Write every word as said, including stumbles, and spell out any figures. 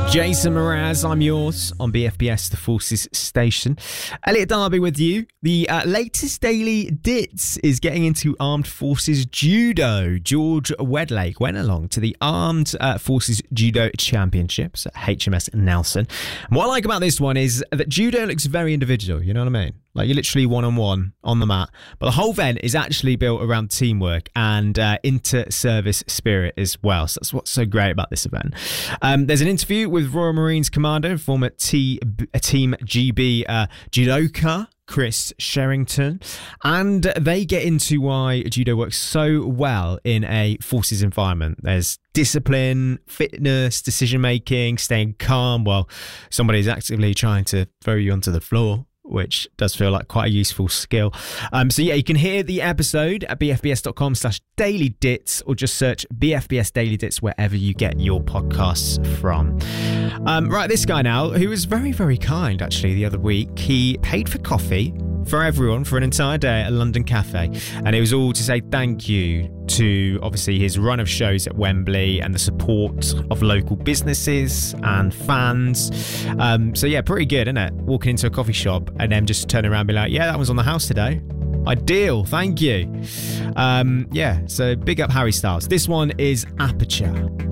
Jason Mraz, I'm yours on B F B S, the Forces Station. Elliot Darby with you. The uh, latest Daily Dits is getting into Armed Forces Judo. George Wedlake went along to the Armed uh, Forces Judo Championships at H M S Nelson. And what I like about this one is that judo looks very individual, you know what I mean? Like you're literally one-on-one on the mat. But the whole event is actually built around teamwork and uh, inter-service spirit as well. So that's what's so great about this event. Um, there's an interview with Royal Marines Commander, former T- Team G B uh, judoka, Chris Sherrington, and they get into why judo works so well in a forces environment. There's discipline, fitness, decision-making, staying calm while somebody's actively trying to throw you onto the floor, which does feel like quite a useful skill. Um, so yeah, you can hear the episode at bfbs.com slash daily dits or just search B F B S Daily Dits wherever you get your podcasts from. Um, right, this guy now, who was very, very kind actually the other week. He paid for coffee for everyone for an entire day at a London cafe, and it was all to say thank you to obviously his run of shows at Wembley and the support of local businesses and fans. Um, so yeah, pretty good, isn't it? Walking into a coffee shop and then just turning around and be like, yeah, that was on the house today. Ideal, thank you. Um, yeah, so big up Harry Styles. This one is Aperture.